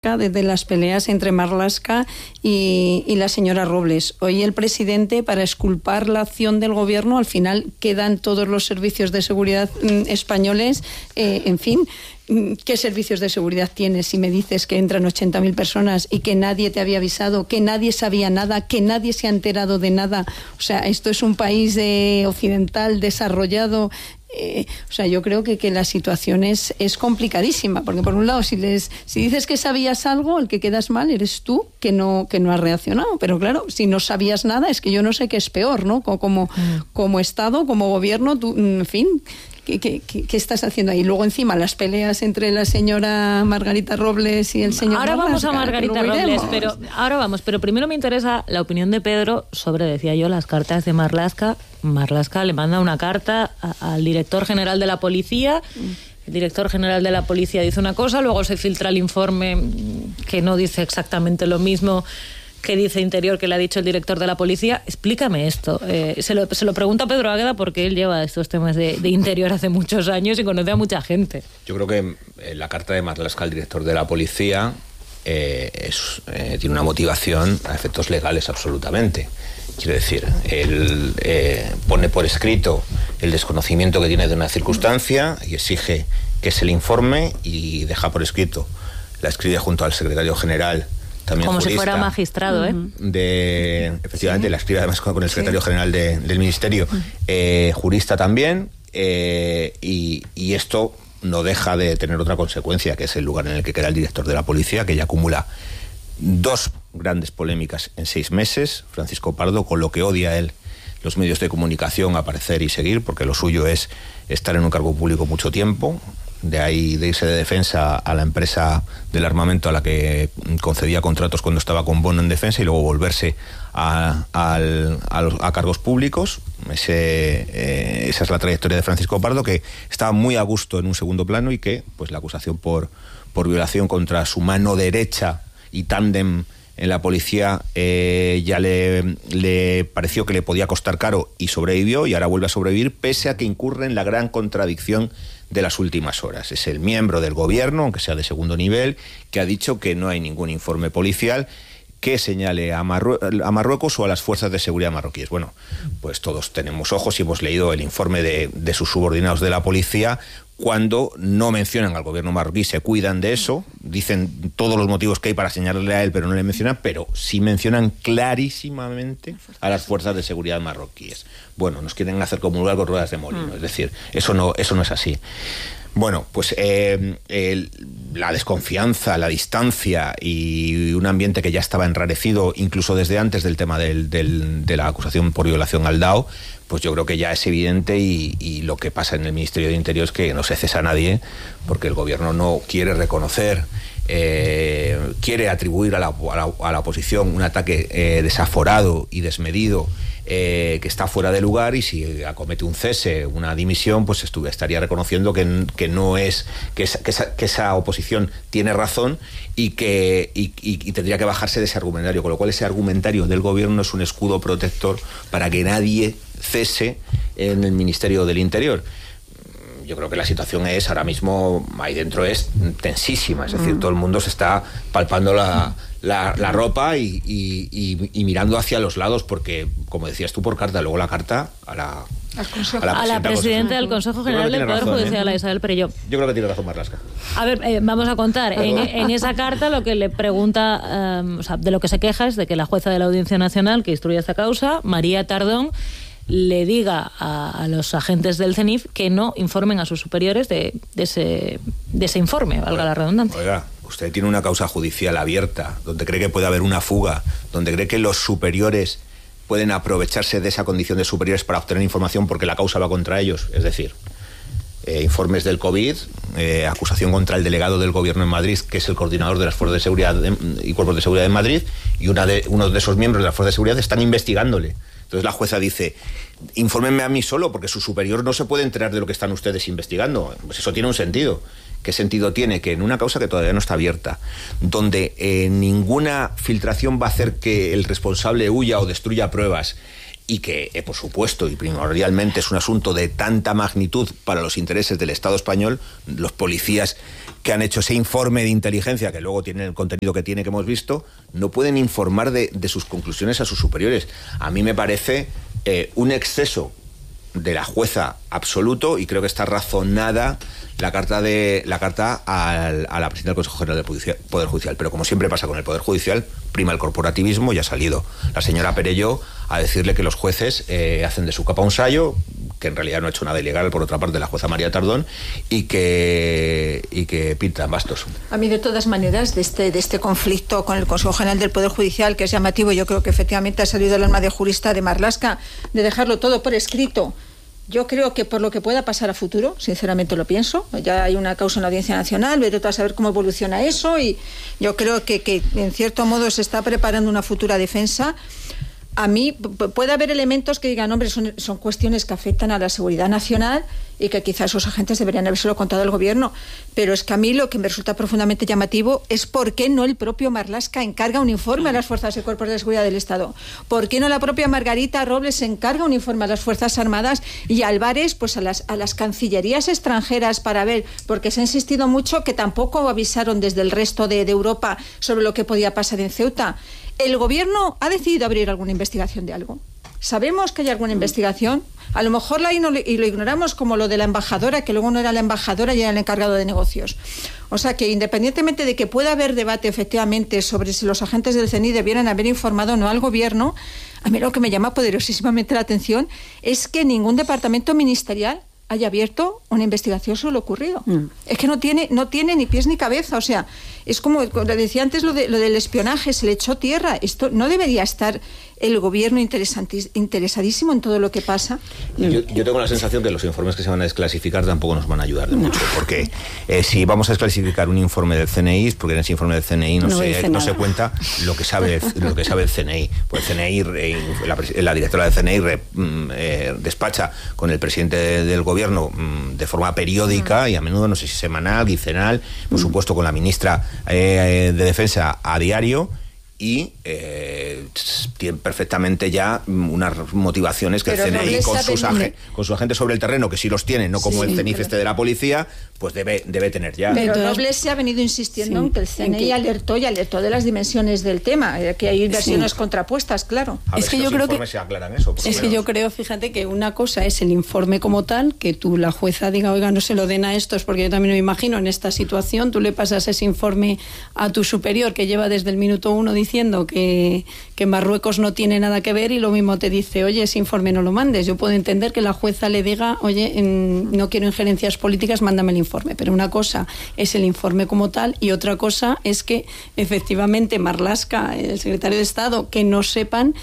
desde las peleas entre Marlaska y la señora Robles. Hoy el presidente, para exculpar la acción del gobierno, al final quedan todos los servicios de seguridad españoles, en fin. ¿Qué servicios de seguridad tienes si me dices que entran 80.000 personas y que nadie te había avisado, que nadie sabía nada, que nadie se ha enterado de nada? O sea, esto es un país occidental desarrollado. O sea, yo creo que la situación es complicadísima, porque por un lado, si dices que sabías algo, el que quedas mal eres tú, que no has reaccionado. Pero claro, si no sabías nada, es que yo no sé qué es peor, ¿no? Como Estado, como gobierno, tú, en fin. ¿Qué estás haciendo ahí? Luego encima las peleas entre la señora Margarita Robles y el señor Ahora Marlaska, vamos a Margarita Robles, pero primero me interesa la opinión de Pedro sobre, decía yo, las cartas de Marlaska. Marlaska le manda una carta al director general de la policía. El director general de la policía dice una cosa, luego se filtra el informe que no dice exactamente lo mismo que dice Interior, que le ha dicho el director de la policía. Explícame esto. Se lo pregunta a Pedro Águeda porque él lleva estos temas de Interior hace muchos años y conoce a mucha gente. Yo creo que la carta de Marlaska al director de la policía tiene una motivación a efectos legales absolutamente. Quiero decir, él pone por escrito el desconocimiento que tiene de una circunstancia y exige que se le informe y deja por escrito. La escribe junto al secretario general, también como jurista, si fuera magistrado, efectivamente, sí. La escribe además con el secretario general del ministerio, jurista también, y esto no deja de tener otra consecuencia, que es el lugar en el que queda el director de la policía, que ya acumula 2 grandes polémicas en 6 meses. Francisco Pardo, con lo que odia él los medios de comunicación, aparecer y seguir, porque lo suyo es estar en un cargo público mucho tiempo. De ahí de irse de defensa a la empresa del armamento a la que concedía contratos cuando estaba con bono en defensa y luego volverse a cargos públicos. Esa es la trayectoria de Francisco Pardo, que estaba muy a gusto en un segundo plano y que pues la acusación por violación contra su mano derecha y tándem en la policía ya le pareció que le podía costar caro y sobrevivió, y ahora vuelve a sobrevivir pese a que incurre en la gran contradicción de las últimas horas. Es el miembro del gobierno, aunque sea de segundo nivel, que ha dicho que no hay ningún informe policial que señale a Marruecos o a las fuerzas de seguridad marroquíes. Bueno, pues todos tenemos ojos y hemos leído el informe de sus subordinados de la policía. Cuando no mencionan al gobierno marroquí, se cuidan de eso, dicen todos los motivos que hay para señalarle a él, pero no le mencionan, pero sí mencionan clarísimamente a las fuerzas de seguridad marroquíes. Bueno, nos quieren hacer comulgar con ruedas de molino, es decir, eso no es así. Bueno, pues la desconfianza, la distancia y un ambiente que ya estaba enrarecido incluso desde antes del tema de la acusación por violación al DAO, pues yo creo que ya es evidente, y lo que pasa en el Ministerio de Interior es que no se cesa a nadie, porque el gobierno no quiere reconocer, quiere atribuir a la oposición un ataque desaforado y desmedido, que está fuera de lugar, y si acomete un cese, una dimisión, pues estaría reconociendo que no es que esa oposición tiene razón y tendría que bajarse de ese argumentario, con lo cual ese argumentario del gobierno es un escudo protector para que nadie cese en el Ministerio del Interior. Yo creo que la situación ahora mismo ahí dentro es tensísima, es decir, todo el mundo se está palpando la ropa y mirando hacia los lados, porque, como decías tú, por carta, luego la carta a la presidenta del Consejo General del Poder Judicial, a Isabel Perelló. Yo creo que tiene razón Marlaska. A ver, vamos a contar. En esa carta lo que le pregunta, de lo que se queja es de que la jueza de la Audiencia Nacional que instruye esta causa, María Tardón, le diga a los agentes del CENIF que no informen a sus superiores de ese informe, valga la redundancia. Oiga, usted tiene una causa judicial abierta, donde cree que puede haber una fuga, donde cree que los superiores pueden aprovecharse de esa condición de superiores para obtener información porque la causa va contra ellos. Es decir, informes del COVID, acusación contra el delegado del gobierno en Madrid, que es el coordinador de las fuerzas de seguridad y cuerpos de seguridad en Madrid, y uno de esos miembros de las fuerzas de seguridad están investigándole. Entonces la jueza dice, infórmenme a mí solo, porque su superior no se puede enterar de lo que están ustedes investigando. Pues eso tiene un sentido. ¿Qué sentido tiene? Que en una causa que todavía no está abierta, donde ninguna filtración va a hacer que el responsable huya o destruya pruebas, y que, por supuesto, y primordialmente es un asunto de tanta magnitud para los intereses del Estado español, los policías que han hecho ese informe de inteligencia, que luego tiene el contenido que tiene, que hemos visto, no pueden informar de sus conclusiones a sus superiores. A mí me parece un exceso de la jueza absoluto, y creo que está razonada la carta a la presidenta del Consejo General del Poder Judicial. Pero como siempre pasa con el Poder Judicial, prima el corporativismo, y ha salido la señora Perelló a decirle que los jueces hacen de su capa un sayo, que en realidad no ha hecho nada ilegal, por otra parte, la jueza María Tardón, y que pintan bastos. A mí, de todas maneras, de este conflicto con el Consejo General del Poder Judicial, que es llamativo, yo creo que efectivamente ha salido el alma de jurista de Marlaska, de dejarlo todo por escrito. Yo creo que por lo que pueda pasar a futuro, sinceramente lo pienso, ya hay una causa en la Audiencia Nacional, vete tú a saber cómo evoluciona eso, y yo creo que en cierto modo se está preparando una futura defensa. A mí puede haber elementos que digan, hombre, son cuestiones que afectan a la seguridad nacional y que quizás esos agentes deberían habérselo contado al gobierno, pero es que a mí lo que me resulta profundamente llamativo es por qué no el propio Marlaska encarga un informe a las fuerzas y cuerpos de seguridad del Estado, por qué no la propia Margarita Robles encarga un informe a las Fuerzas Armadas y a Álvarez, pues a las cancillerías extranjeras, para ver, porque se ha insistido mucho que tampoco avisaron desde el resto de Europa sobre lo que podía pasar en Ceuta. ¿El gobierno ha decidido abrir alguna investigación de algo? ¿Sabemos que hay alguna investigación? A lo mejor y lo ignoramos, como lo de la embajadora, que luego no era la embajadora y era el encargado de negocios. O sea que, independientemente de que pueda haber debate efectivamente sobre si los agentes del CNI debieran haber informado o no al gobierno, a mí lo que me llama poderosísimamente la atención es que ningún departamento ministerial haya abierto una investigación sobre lo ocurrido. Es que no tiene ni pies ni cabeza. O sea, es como decía antes, lo del espionaje, se le echó tierra. Esto no debería estar el gobierno interesadísimo en todo lo que pasa. Yo tengo la sensación que los informes que se van a desclasificar tampoco nos van a ayudar de mucho, porque si vamos a desclasificar un informe del CNI, es porque en ese informe del CNI no se cuenta lo que sabe el CNI. Pues el CNI, la directora del CNI despacha con el presidente del gobierno de forma periódica y a menudo, no sé si semanal, quincenal, por supuesto con la ministra de Defensa a diario, y tienen perfectamente ya unas motivaciones que el CNI con sus agentes sobre el terreno, que sí los tiene, no como el CENIF de la policía, pues debe tener ya. Pero Robles se ha venido insistiendo en que el CNI alertó de las dimensiones del tema, que hay versiones contrapuestas, claro. Es que yo creo que se aclaran eso. Es que yo creo, fíjate, que una cosa es el informe como tal, que tú, la jueza, diga, oiga, no se lo den a estos, porque yo también me imagino en esta situación, tú le pasas ese informe a tu superior, que lleva desde el minuto 1 diciendo que Marruecos no tiene nada que ver, y lo mismo te dice, oye, ese informe no lo mandes. Yo puedo entender que la jueza le diga, oye, no quiero injerencias políticas, mándame el informe. Pero una cosa es el informe como tal, y otra cosa es que efectivamente Marlaska, el secretario de Estado, que no sepan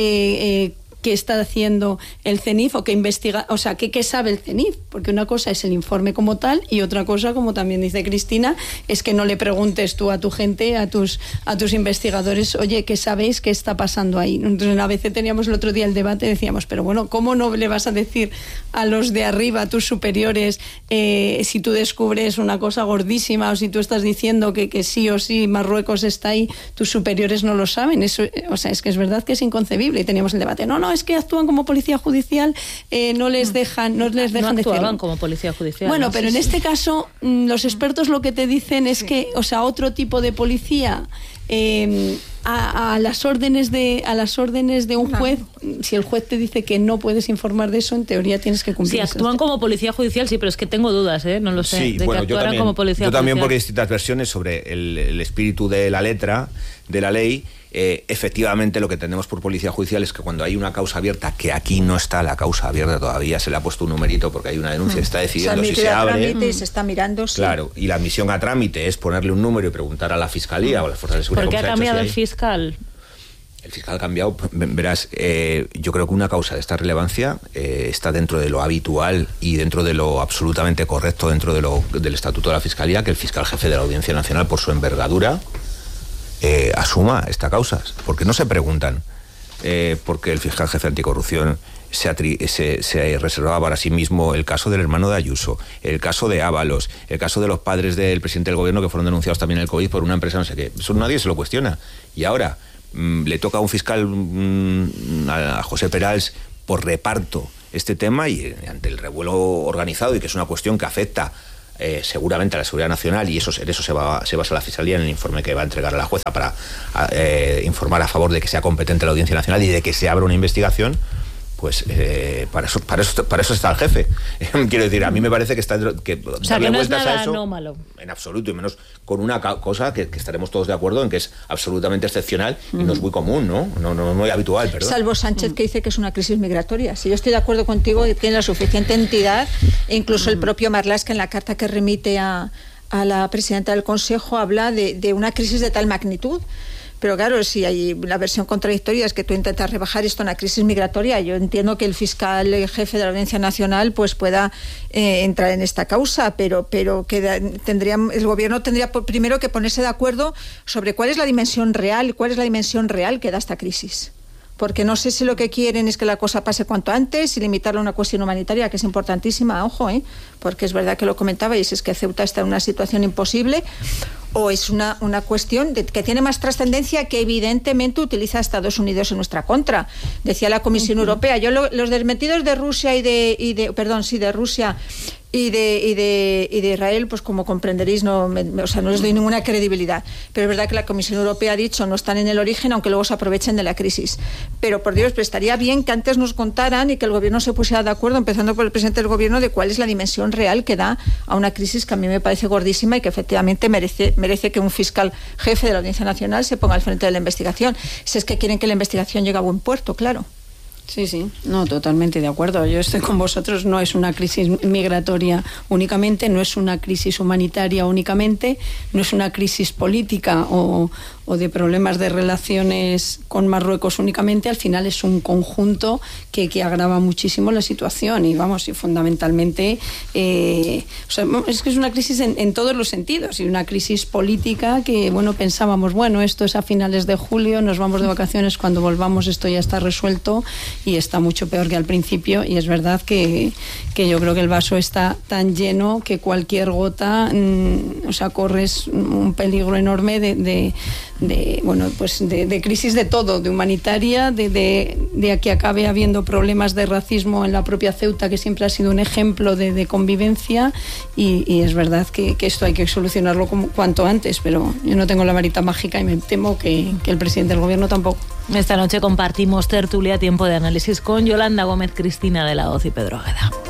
qué está haciendo el CENIF o qué investiga, o sea, qué sabe el CENIF, porque una cosa es el informe como tal y otra cosa, como también dice Cristina, es que no le preguntes tú a tu gente, a tus investigadores, oye, ¿qué sabéis que está pasando ahí? Entonces, a veces teníamos el otro día el debate, decíamos, pero bueno, ¿cómo no le vas a decir a los de arriba, a tus superiores, si tú descubres una cosa gordísima, o si tú estás diciendo que sí o sí Marruecos está ahí, tus superiores no lo saben? Eso, o sea, es que es verdad que es inconcebible, y teníamos el debate, no, es que actúan como policía judicial, no les dejan actuaban como policía judicial. Bueno, pero en este caso los expertos lo que te dicen es que, o sea, otro tipo de policía a las órdenes de un juez, si el juez te dice que no puedes informar de eso, en teoría tienes que cumplir. Sí, actúan como policía judicial, sí, pero es que tengo dudas, no lo sé, sí, de bueno, que actuaran como policía judicial. Yo también, porque hay distintas versiones sobre el espíritu de la letra de la ley. Efectivamente, lo que entendemos por policía judicial es que cuando hay una causa abierta, que aquí no está la causa abierta todavía, se le ha puesto un numerito porque hay una denuncia, está decidiendo si se abre. Y se está mirando. Sí. Claro, y la admisión a trámite es ponerle un número y preguntar a la fiscalía o a las fuerzas de seguridad. ¿Por qué ha cambiado el fiscal? El fiscal ha cambiado, verás, yo creo que una causa de esta relevancia está dentro de lo habitual y dentro de lo absolutamente correcto, dentro del estatuto de la fiscalía, que el fiscal jefe de la Audiencia Nacional, por su envergadura, asuma esta causa, porque no se preguntan porque el fiscal jefe anticorrupción se reservaba para sí mismo el caso del hermano de Ayuso, el caso de Ábalos, el caso de los padres del presidente del gobierno que fueron denunciados también en el COVID por una empresa no sé qué. Eso nadie se lo cuestiona. Y ahora le toca a un fiscal, a José Perals, por reparto este tema y ante el revuelo organizado, y que es una cuestión que afecta seguramente a la seguridad nacional, y en eso se basa la Fiscalía en el informe que va a entregar a la jueza para informar a favor de que sea competente la Audiencia Nacional y de que se abra una investigación. Pues para eso está el jefe. Quiero decir, a mí me parece que está que o sea, que no es nada anómalo en absoluto, y menos con una cosa que estaremos todos de acuerdo en que es absolutamente excepcional y no es muy común, ¿no? No es muy habitual, perdón. Salvo Sánchez, que dice que es una crisis migratoria. Si yo estoy de acuerdo contigo, tiene la suficiente entidad, e incluso el propio Marlaska, en la carta que remite a la presidenta del Consejo, habla de una crisis de tal magnitud. Pero claro, si hay la versión contradictoria es que tú intentas rebajar esto a una crisis migratoria. Yo entiendo que el fiscal jefe de la Audiencia Nacional pues pueda entrar en esta causa, pero que el gobierno tendría primero que ponerse de acuerdo sobre cuál es la dimensión real que da esta crisis. Porque no sé si lo que quieren es que la cosa pase cuanto antes y limitarlo a una cuestión humanitaria, que es importantísima, ojo, porque es verdad que lo comentabais, es que Ceuta está en una situación imposible, o es una cuestión que tiene más trascendencia, que evidentemente utiliza a Estados Unidos en nuestra contra. Decía la Comisión Europea, los desmentidos de Rusia de Rusia y de Israel, pues como comprenderéis, no les doy ninguna credibilidad. Pero es verdad que la Comisión Europea ha dicho no están en el origen, aunque luego se aprovechen de la crisis. Pero por Dios, pues estaría bien que antes nos contaran y que el gobierno se pusiera de acuerdo, empezando por el presidente del gobierno, de cuál es la dimensión real que da a una crisis que a mí me parece gordísima y que efectivamente merece que un fiscal jefe de la Audiencia Nacional se ponga al frente de la investigación. Si es que quieren que la investigación llegue a buen puerto, claro. Sí, no, totalmente de acuerdo. Yo estoy con vosotros, no es una crisis migratoria únicamente, no es una crisis humanitaria únicamente, no es una crisis política o de problemas de relaciones con Marruecos únicamente. Al final es un conjunto que agrava muchísimo la situación y fundamentalmente es que es una crisis en todos los sentidos, y una crisis política que pensábamos, esto es a finales de julio, nos vamos de vacaciones, cuando volvamos esto ya está resuelto y está mucho peor que al principio, y es verdad que yo creo que el vaso está tan lleno que cualquier gota corres un peligro enorme de crisis de todo, de humanitaria, de que acabe habiendo problemas de racismo en la propia Ceuta, que siempre ha sido un ejemplo de convivencia, y es verdad que esto hay que solucionarlo cuanto antes, pero yo no tengo la varita mágica y me temo que el presidente del gobierno tampoco. Esta noche compartimos tertulia, tiempo de análisis con Yolanda Gómez, Cristina de la Hoz y Pedro Águeda.